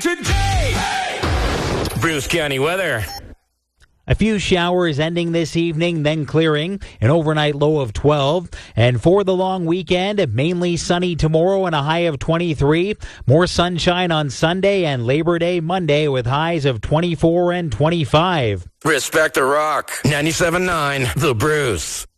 Today! Bruce County weather. A few showers ending this evening, then clearing. An overnight low of 12. And for the long weekend, mainly sunny tomorrow and a high of 23. More sunshine on Sunday and Labor Day Monday with highs of 24 and 25. Respect the Rock. 97.9 The Bruce.